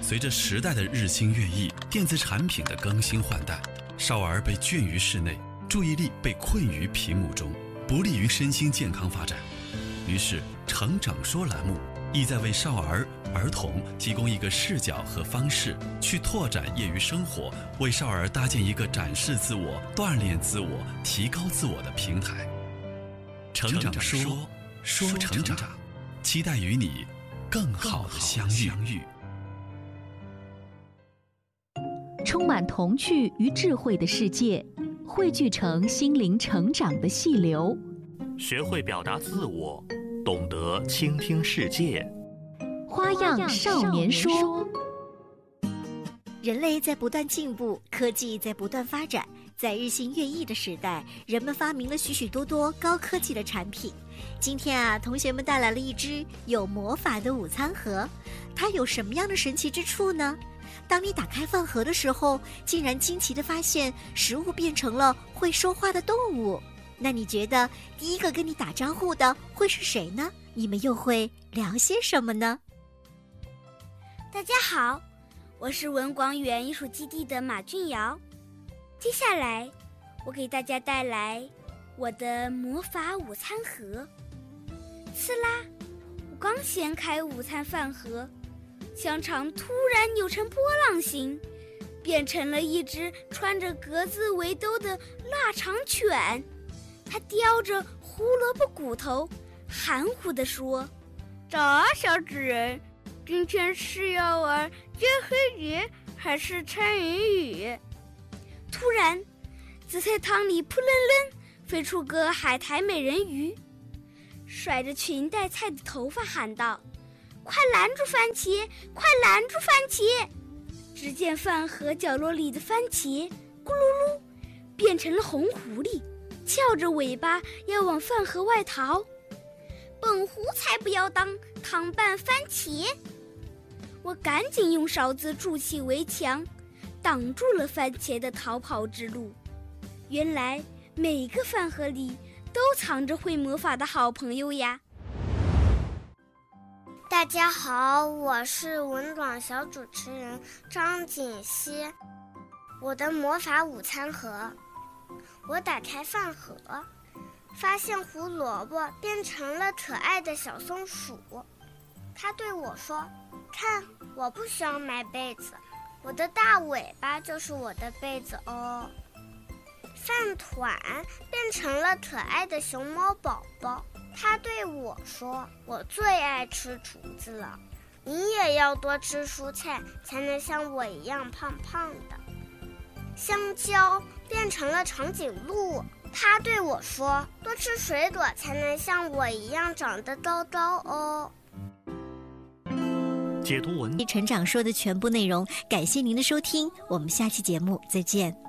随着时代的日新月异，电子产品的更新换代，少儿被圈于室内，注意力被困于屏幕中，不利于身心健康发展。于是成长说栏目意在为少儿、儿童提供一个视角和方式，去拓展业余生活，为少儿搭建一个展示自我、锻炼自我、提高自我的平台。成长说，说成长，期待与你更好的相遇。 充满童趣与智慧的世界，汇聚成心灵成长的细流。 学会表达自我，懂得倾听世界。 花样少年说。 人类在不断进步，科技在不断发展，在日新月异的时代，人们发明了许许多多高科技的产品。今天同学们带来了一只有魔法的午餐盒，它有什么样的神奇之处呢？当你打开饭盒的时候，竟然惊奇地发现食物变成了会说话的动物。那你觉得第一个跟你打招呼的会是谁呢？你们又会聊些什么呢？ 大家好，我是文广语言艺术基地的马俊瑶。接下来我给大家带来我的魔法午餐盒。刺啦，我刚掀开午餐饭盒，香肠突然扭成波浪形，变成了一只穿着格子围兜的腊肠犬。它叼着胡萝卜骨头，含糊地说：“早啊，小主人，今天是要玩接黑鱼还是猜谜语？”突然，紫菜汤里扑棱棱飞出个海苔美人鱼，甩着裙带菜的头发喊道：“快拦住番茄，快拦住番茄！”只见饭盒角落里的番茄咕噜噜变成了红狐狸，翘着尾巴要往饭盒外逃。本狐才不要当汤拌番茄！我赶紧用勺子筑起围墙，挡住了番茄的逃跑之路。原来每个饭盒里都藏着会魔法的好朋友呀！ 大家好，我是文广小主持人张锦熙。我的魔法午餐盒，我打开饭盒，发现胡萝卜变成了可爱的小松鼠。他对我说：“看，我不需要买被子，我的大尾巴就是我的被子哦。”饭团变成了可爱的熊猫宝宝。他对我说：“我最爱吃竹子了，你也要多吃蔬菜，才能像我一样胖胖的。”香蕉变成了长颈鹿。他对我说：“多吃水果，才能像我一样长得高高哦。” 解读文成长说的全部内容，感谢您的收听，我们下期节目再见。